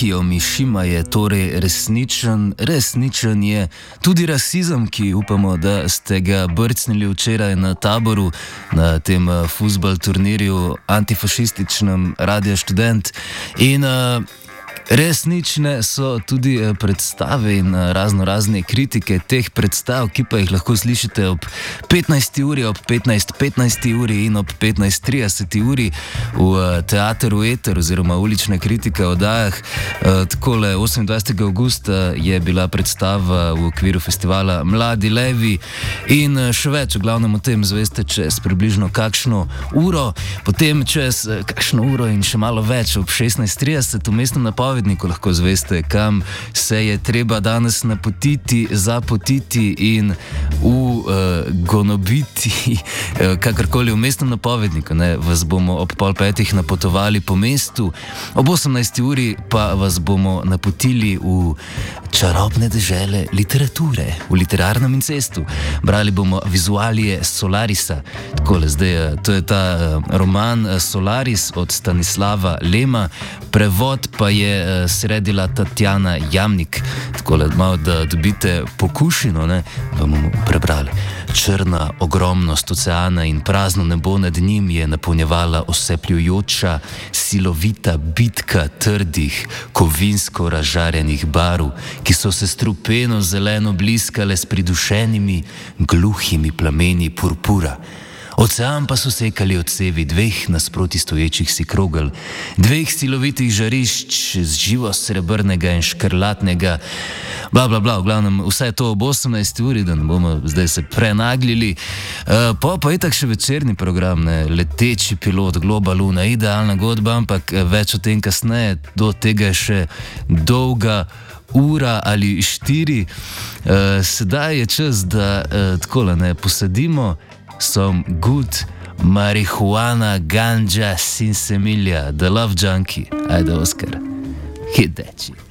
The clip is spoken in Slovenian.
Akio Mishima je torej resničen je tudi rasizem, ki upamo, da ste ga brcnili včeraj na taboru, na tem fuzbal turnirju antifašističnem Radio Študent. In resnične so tudi predstave in razne kritike teh predstav, ki pa jih lahko slišite ob 15. uri, ob 15.15 uri in ob 15.30 uri v Teatru Eter oziroma ulične kritike v oddajah. Takole 28. augusta je bila predstava v okviru festivala Mladi levi in še več v glavnem o tem zveste čez približno kakšno uro, potem čez kakšno uro in še malo več ob 16.30 v mestnem napovedniku lahko zveste, kam se je treba danes zapotiti in gonobiti, kakorkoli v mestnem napovedniku. Vas bomo ob 4:30 napotovali po mestu, ob 18. uri pa vas bomo napotili v čarobne dežele literature, v literarnem incestu. Brali bomo vizualije Solarisa. Takole, zdaj, to je ta roman Solaris od Stanislava Lema, prevod pa je sredila Tatjana Jamnik. Takole, malo da dobite pokušino, bomo prebrali. Črna ogromnost oceana in prazno nebo nad njim je napolnjevala osepljujoča, silovita bitka trdih, kovinsko razžarjenih barv, ki so se strupeno zeleno bliskale s pridušenimi, gluhimi plameni purpura. Ocean pa so sekali odsevi dveh nasproti stoječih si krogel, dveh silovitih žarišč z živo srebrnega in škrlatnega, v glavnem vse to ob 18. uri, da ne bomo zdaj se prenagljili. Pa itak še večerni program, Leteči pilot, Globa Luna, idealna godba, ampak več o tem kasneje, do tega je še dolga ura ali 4. Sedaj je čas, da takole posadimo some good marihuana, ganja, sinsemilja, the love junkie. Ajde, Oskar, hit that shit.